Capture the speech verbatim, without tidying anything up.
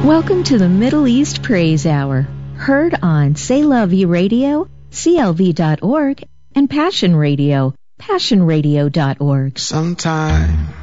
Welcome to the Middle East Praise Hour, heard on C'est La Vie Radio, C L V dot org, and Passion Radio, passion radio dot org. Sometime